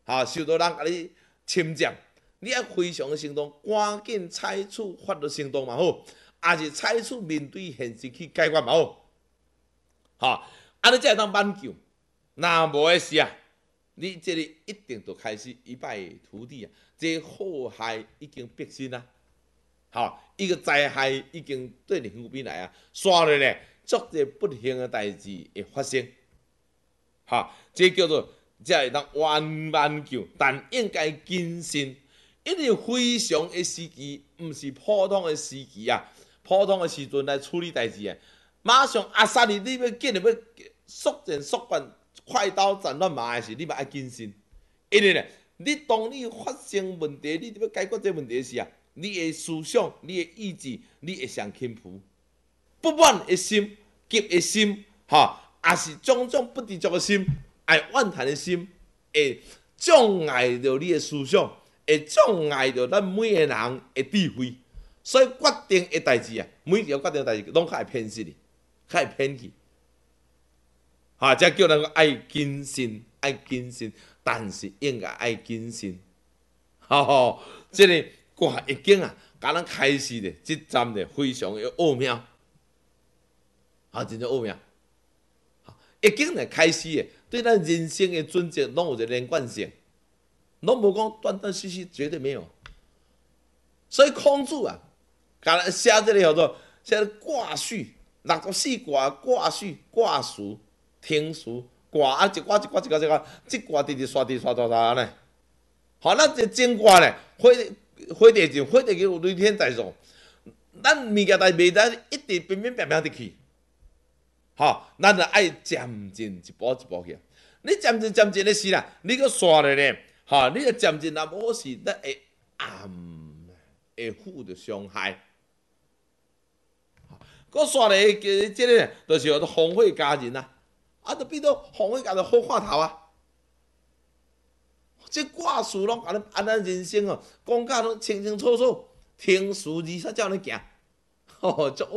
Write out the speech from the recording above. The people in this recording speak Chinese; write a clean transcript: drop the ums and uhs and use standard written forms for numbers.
受到人甲你侵占，你要非常的行动，赶紧采取法律行动嘛好，也是采取面对现实去解决嘛好，安尼才会当挽救。若无的是啊，你这个一定就开始一败涂地啊！这祸害已经逼身啊！伊个灾害已经对你身边来啊，刷落咧，足侪不幸的代志会发生。这叫做才会当挽救，但应该谨慎，一定非常的时期，毋是普通的时期啊！普通的时阵来处理代志啊，马上压杀你，你要紧要速战速决，快刀斩乱麻的时，你嘛爱谨慎，因为咧，你当你发生问题，你要解决这问题时啊，你的思想、你的意志，你会上轻浮，不满的心、急的心，也是种种不知足的心。爱怨叹的心，会障碍着你的思想，会障碍着咱每个人的智慧。所以决定的代志啊，每一条决定的代志，拢较会偏失哩，较会偏去。才叫人爱谨慎，爱谨慎，但是应该爱谨慎。这个挂易经啊，甲咱开始咧，即站咧非常的奥妙，真正奥妙。易经咧开始诶。对咱人生的准则，拢有一个连贯性，拢无讲断断续续，绝对没有。所以孔子啊，甲咱写这个叫做写卦序，64卦卦序、卦书、听书、卦一卦一卦一卦一卦，即卦直刷呢。咱这整卦呢，火地就有雷天在上，咱物件代袂得一直平平平平直去。咱就爱渐进一步一步去。你渐进的时啦，你搁刷咧咧，你个渐进若无是，咱会暗会负着伤害。搁刷咧，即个就是叫做烽火佳人啊，就变做烽火佳人好看头啊。即卦事拢甲咱人生哦，讲甲拢清清楚楚，听书二三照你行，足